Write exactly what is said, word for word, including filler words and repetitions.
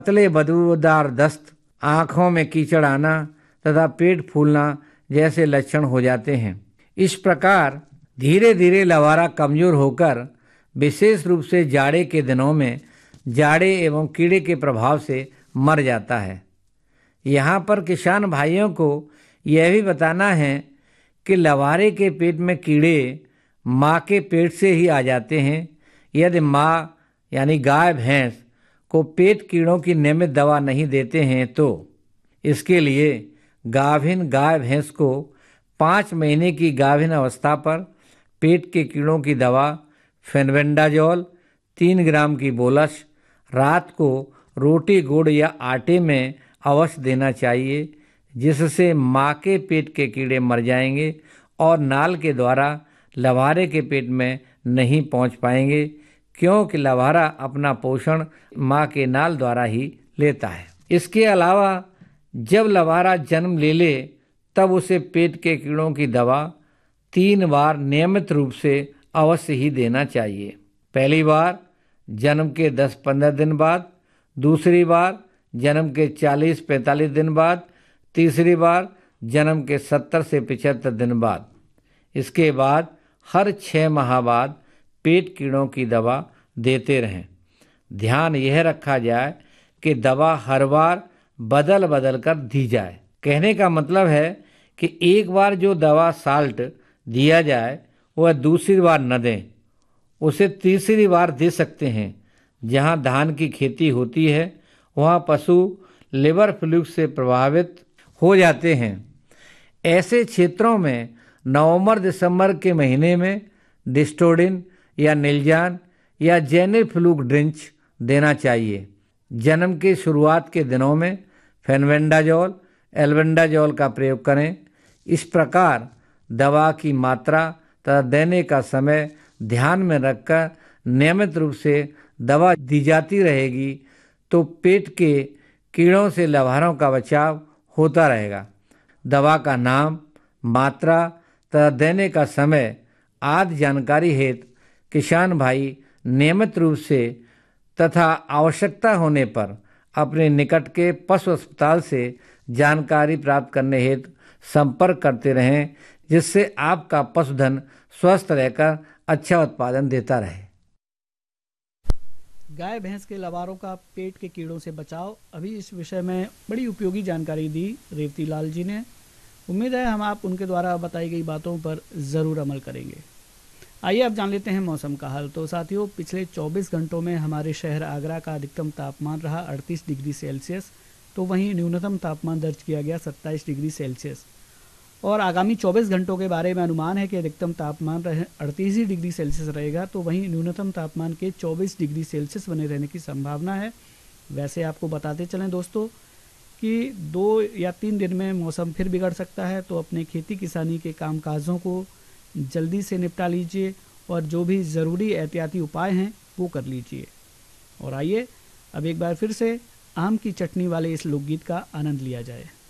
पतले बदबूदार दस्त, आँखों में कीचड़ आना तथा पेट फूलना जैसे लक्षण हो जाते हैं। इस प्रकार धीरे धीरे लवारा कमजोर होकर विशेष रूप से जाड़े के दिनों में जाड़े एवं कीड़े के प्रभाव से मर जाता है। यहाँ पर किसान भाइयों को यह भी बताना है कि लवारे के पेट में कीड़े माँ के पेट से ही आ जाते हैं। यदि माँ यानी गाय भैंस को पेट कीड़ों की नियमित दवा नहीं देते हैं तो इसके लिए गाभिन गाय भैंस को पाँच महीने की गाभिन अवस्था पर पेट के कीड़ों की दवा फेनबेंडाजोल तीन ग्राम की बोलस रात को रोटी गुड़ या आटे में अवश्य देना चाहिए, जिससे माँ के पेट के कीड़े मर जाएंगे और नाल के द्वारा लवारे के पेट में नहीं पहुँच पाएंगे, क्योंकि लवारा अपना पोषण माँ के नाल द्वारा ही लेता है। इसके अलावा जब लवारा जन्म ले ले तब उसे पेट के कीड़ों की दवा तीन बार नियमित रूप से अवश्य ही देना चाहिए। पहली बार जन्म के दस पंद्रह दिन बाद, दूसरी बार जन्म के चालीस पैंतालीस दिन बाद, तीसरी बार जन्म के सत्तर से पचहत्तर दिन बाद। इसके बाद हर छः माह बाद पेट कीड़ों की दवा देते रहें। ध्यान यह रखा जाए कि दवा हर बार बदल बदल कर दी जाए। कहने का मतलब है कि एक बार जो दवा साल्ट दिया जाए वह दूसरी बार न दें, उसे तीसरी बार दे सकते हैं। जहाँ धान की खेती होती है वहाँ पशु लिवर फ्लू से प्रभावित हो जाते हैं। ऐसे क्षेत्रों में नवंबर दिसंबर के महीने में डिस्टोडिन या निलजान या जेनिफ्लूक ड्रिंच देना चाहिए। जन्म के शुरुआत के दिनों में फेनबेंडाजोल एल्बेंडाजोल का प्रयोग करें। इस प्रकार दवा की मात्रा तथा देने का समय ध्यान में रखकर नियमित रूप से दवा दी जाती रहेगी तो पेट के कीड़ों से लवारों का बचाव होता रहेगा। दवा का नाम, मात्रा तथा देने का समय आदि जानकारी हेतु किसान भाई नियमित रूप से तथा आवश्यकता होने पर अपने निकट के पशु अस्पताल से जानकारी प्राप्त करने हेतु संपर्क करते रहें, जिससे आपका पशुधन स्वस्थ रहकर अच्छा उत्पादन देता रहे। गाय भैंस के लवारों का पेट के कीड़ों से बचाव, अभी इस विषय में बड़ी उपयोगी जानकारी दी रेवती लाल जी ने। उम्मीद है हम आप उनके द्वारा बताई गई बातों पर ज़रूर अमल करेंगे। आइए अब जान लेते हैं मौसम का हाल। तो साथियों, पिछले चौबीस घंटों में हमारे शहर आगरा का अधिकतम तापमान रहा अड़तीस डिग्री सेल्सियस, तो वहीं न्यूनतम तापमान दर्ज किया गया सत्ताईस डिग्री सेल्सियस। और आगामी चौबीस घंटों के बारे में अनुमान है कि अधिकतम तापमान अड़तीस ही डिग्री सेल्सियस रहेगा, तो वहीं न्यूनतम तापमान के चौबीस डिग्री सेल्सियस बने रहने की संभावना है। वैसे आपको बताते चलें दोस्तों कि दो या तीन दिन में मौसम फिर बिगड़ सकता है, तो अपने खेती किसानी के कामकाजों को जल्दी से निपटा लीजिए और जो भी ज़रूरी एहतियाती उपाय हैं वो कर लीजिए। और आइए अब एक बार फिर से आम की चटनी वाले इस लोकगीत का आनंद लिया जाए।